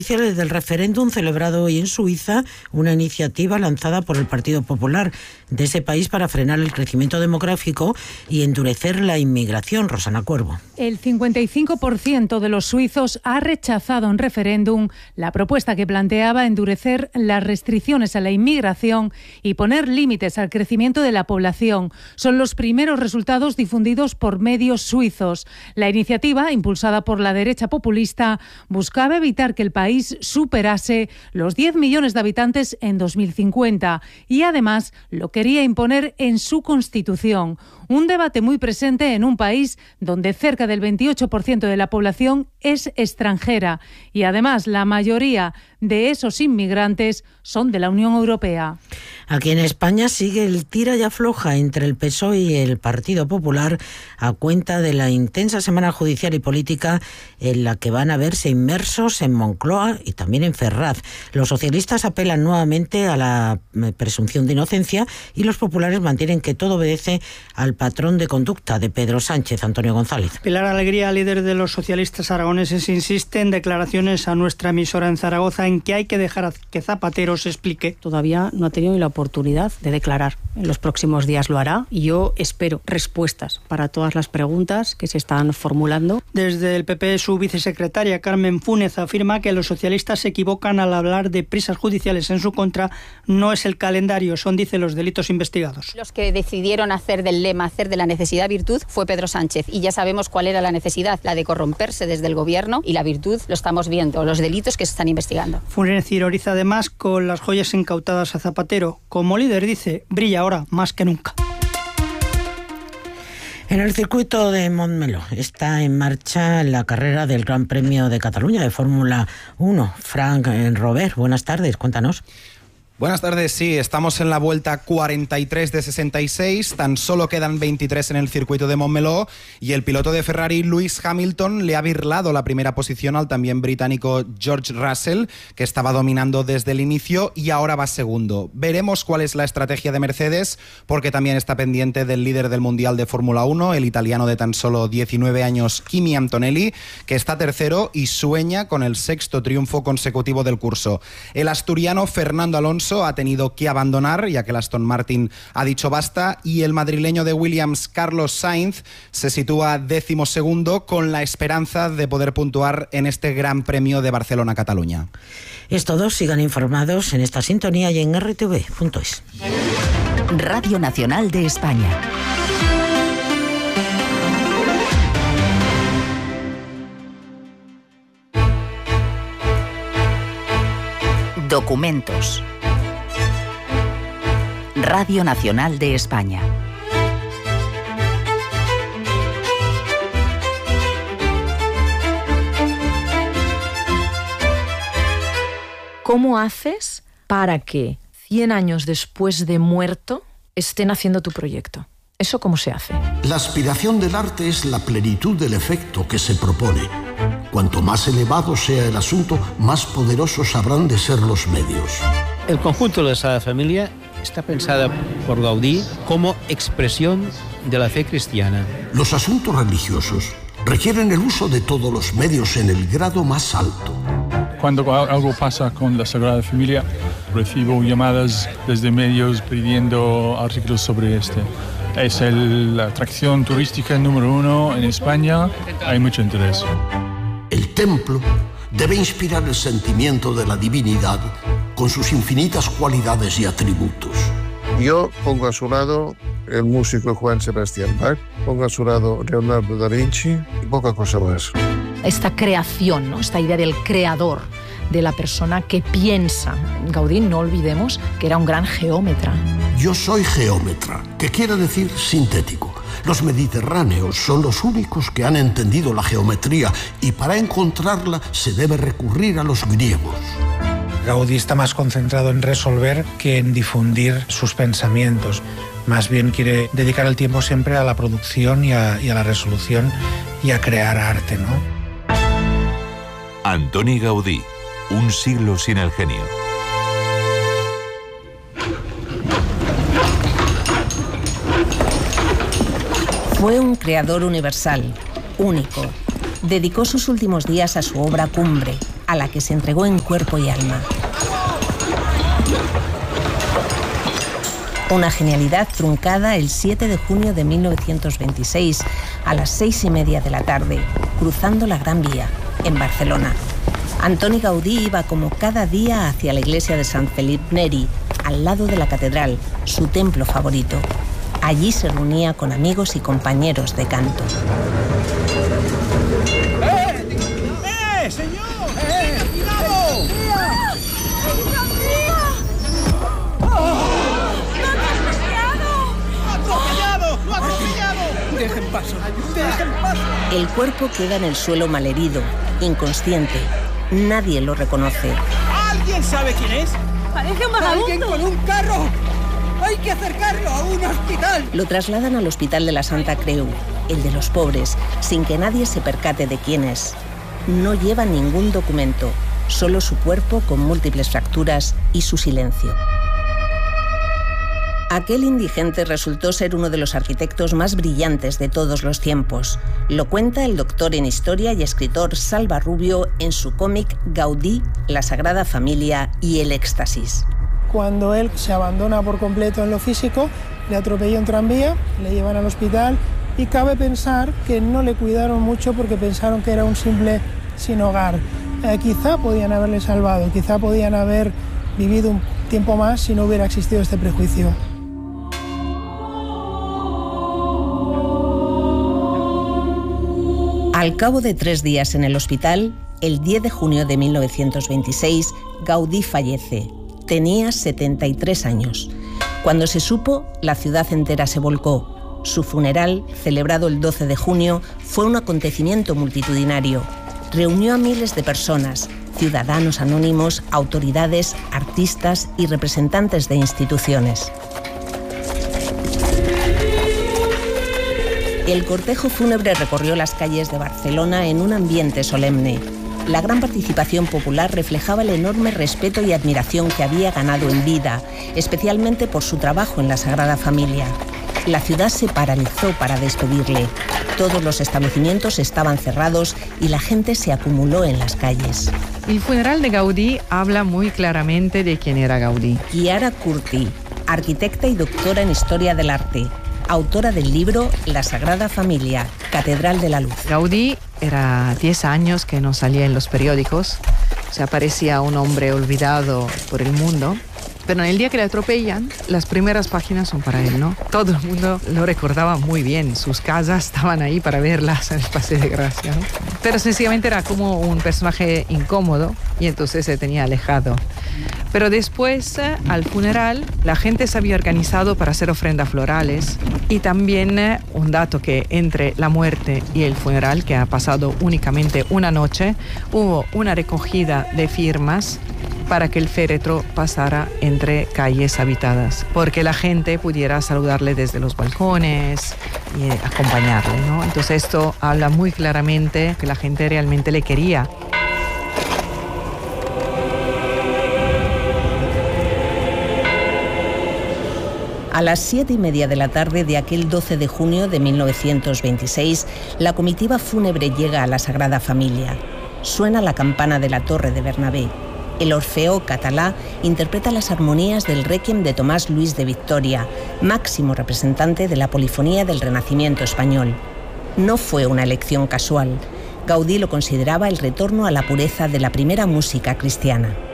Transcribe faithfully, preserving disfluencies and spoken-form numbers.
Del referéndum celebrado hoy en Suiza, una iniciativa lanzada por el Partido Popular de ese país para frenar el crecimiento demográfico y endurecer la inmigración. Rosana Cuervo. El cincuenta y cinco por ciento de los suizos ha rechazado en referéndum la propuesta que planteaba endurecer las restricciones a la inmigración y poner límites al crecimiento de la población. Son los primeros resultados difundidos por medios suizos. La iniciativa, impulsada por la derecha populista, buscaba evitar que el país superase los diez millones de habitantes en dos mil cincuenta y además lo quería imponer en su constitución. Un debate muy presente en un país donde cerca del veintiocho por ciento de la población es extranjera y además la mayoría de esos inmigrantes son de la Unión Europea. Aquí en España sigue el tira y afloja entre el P S O E y el Partido Popular a cuenta de la intensa semana judicial y política en la que van a verse inmersos en Moncloa y también en Ferraz. Los socialistas apelan nuevamente a la presunción de inocencia y los populares mantienen que todo obedece al patrón de conducta de Pedro Sánchez. Antonio González. Pilar Alegría, líder de los socialistas aragoneses, insiste en declaraciones a nuestra emisora en Zaragoza en que hay que dejar que Zapatero se explique. Todavía no ha tenido ni la oportunidad de declarar. En los próximos días lo hará y yo espero respuestas para todas las preguntas que se están formulando. Desde el P P, su vicesecretaria Carmen Fúnez afirma que los socialistas se equivocan al hablar de prisas judiciales en su contra. No es el calendario, son, dice, los delitos investigados. Los que decidieron hacer del lema, hacer de la necesidad virtud, fue Pedro Sánchez y ya sabemos cuál era la necesidad, la de corromperse desde el gobierno, y la virtud lo estamos viendo, los delitos que se están investigando. Fúnez ironiza además con las joyas incautadas a Zapatero. Como líder, dice, brilla ahora más que nunca. En el circuito de Montmeló está en marcha la carrera del Gran Premio de Cataluña de Fórmula uno. Frank Robert, buenas tardes, cuéntanos. Buenas tardes, sí, estamos en la vuelta cuarenta y tres de sesenta y seis, tan solo quedan veintitrés en el circuito de Montmeló y el piloto de Ferrari, Lewis Hamilton, le ha birlado la primera posición al también británico George Russell, que estaba dominando desde el inicio y ahora va segundo. Veremos cuál es la estrategia de Mercedes, porque también está pendiente del líder del Mundial de Fórmula uno, el italiano de tan solo diecinueve años, Kimi Antonelli, que está tercero y sueña con el sexto triunfo consecutivo del curso. El asturiano Fernando Alonso ha tenido que abandonar, ya que el Aston Martin ha dicho basta, y el madrileño de Williams, Carlos Sainz, se sitúa décimo segundo con la esperanza de poder puntuar en este Gran Premio de Barcelona-Cataluña. Es todo, sigan informados en esta sintonía y en erre te ve punto es. Radio Nacional de España. Documentos. Radio Nacional de España. ¿Cómo haces para que cien años después de muerto estén haciendo tu proyecto? ¿Eso cómo se hace? La aspiración del arte es la plenitud del efecto que se propone. Cuanto más elevado sea el asunto, más poderosos habrán de ser los medios. El conjunto de la Sagrada Familia está pensada por Gaudí como expresión de la fe cristiana. Los asuntos religiosos requieren el uso de todos los medios en el grado más alto. Cuando algo pasa con la Sagrada Familia, recibo llamadas desde medios pidiendo artículos sobre este. Es el, la atracción turística número uno en España, hay mucho interés. El templo debe inspirar el sentimiento de la divinidad con sus infinitas cualidades y atributos. Yo pongo a su lado el músico Juan Sebastián Bach, pongo a su lado Leonardo da Vinci y poca cosa más. Esta creación, ¿no? Esta idea del creador, de la persona que piensa. Gaudí, no olvidemos que era un gran geómetra. Yo soy geómetra, que quiere decir sintético. Los mediterráneos son los únicos que han entendido la geometría y para encontrarla se debe recurrir a los griegos. Gaudí está más concentrado en resolver que en difundir sus pensamientos. Más bien quiere dedicar el tiempo siempre a la producción y a, y a la resolución y a crear arte, ¿no? Antoni Gaudí, un siglo sin el genio. Fue un creador universal, único. Dedicó sus últimos días a su obra cumbre, a la que se entregó en cuerpo y alma. Una genialidad truncada el siete de junio de mil novecientos veintiséis, a las seis y media de la tarde, cruzando la Gran Vía, en Barcelona. Antoni Gaudí iba como cada día hacia la iglesia de Sant Felip Neri, al lado de la catedral, su templo favorito. Allí se reunía con amigos y compañeros de canto. ¡Eh! ¡Eh, señor! ¡Eh! ¡Cuidado! ¡Dejen paso! ¡Dejen paso! El cuerpo queda en el suelo malherido, inconsciente. Nadie lo reconoce. ¿Alguien sabe quién es? ¡Parece un vagabundo! ¡Alguien con un carro! ¡Hay que acercarlo a un hospital! Lo trasladan al hospital de la Santa Creu, el de los pobres, sin que nadie se percate de quién es. No lleva ningún documento, solo su cuerpo con múltiples fracturas y su silencio. Aquel indigente resultó ser uno de los arquitectos más brillantes de todos los tiempos. Lo cuenta el doctor en historia y escritor Salva Rubio en su cómic Gaudí, la Sagrada Familia y el Éxtasis. Cuando él se abandona por completo en lo físico, le atropella un tranvía, le llevan al hospital y cabe pensar que no le cuidaron mucho porque pensaron que era un simple sin hogar. Eh, quizá podían haberle salvado, quizá podían haber vivido un tiempo más si no hubiera existido este prejuicio. Al cabo de tres días en el hospital, el diez de junio de mil novecientos veintiséis, Gaudí fallece. Tenía setenta y tres años. Cuando se supo, la ciudad entera se volcó. Su funeral, celebrado el doce de junio, fue un acontecimiento multitudinario. Reunió a miles de personas, ciudadanos anónimos, autoridades, artistas y representantes de instituciones. El cortejo fúnebre recorrió las calles de Barcelona en un ambiente solemne. La gran participación popular reflejaba el enorme respeto y admiración que había ganado en vida, especialmente por su trabajo en la Sagrada Familia. La ciudad se paralizó para despedirle. Todos los establecimientos estaban cerrados y la gente se acumuló en las calles. El funeral de Gaudí habla muy claramente de quién era Gaudí. Chiara Curti, arquitecta y doctora en Historia del Arte, autora del libro La Sagrada Familia, Catedral de la Luz. Gaudí era diez años que no salía en los periódicos, o sea, parecía un hombre olvidado por el mundo. Pero en el día que le atropellan, las primeras páginas son para él, ¿no? Todo el mundo lo recordaba muy bien. Sus casas estaban ahí para verlas en el Paseo de Gracia, ¿no? Pero sencillamente era como un personaje incómodo y entonces se tenía alejado. Pero después, al funeral, la gente se había organizado para hacer ofrendas florales y también un dato que entre la muerte y el funeral, que ha pasado únicamente una noche, hubo una recogida de firmas para que el féretro pasara entre calles habitadas, porque la gente pudiera saludarle desde los balcones y acompañarle, ¿no? Entonces esto habla muy claramente que la gente realmente le quería. A las siete y media de la tarde de aquel doce de junio de mil novecientos veintiséis, la comitiva fúnebre llega a la Sagrada Familia. Suena la campana de la Torre de Bernabé. El Orfeó catalá interpreta las armonías del Requiem de Tomás Luis de Victoria, máximo representante de la polifonía del Renacimiento español. No fue una elección casual. Gaudí lo consideraba el retorno a la pureza de la primera música cristiana.